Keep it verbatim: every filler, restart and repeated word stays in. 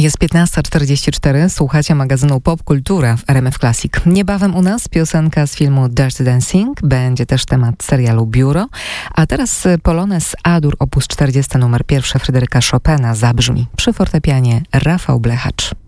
Jest piętnasta czterdzieści cztery, słuchacie magazynu Pop Kultura w R M F Classic. Niebawem u nas piosenka z filmu Dirty Dancing, będzie też temat serialu Biuro, a teraz Polonez A-dur op. czterdzieści numer pierwszy Fryderyka Chopina zabrzmi przy fortepianie Rafał Blechacz.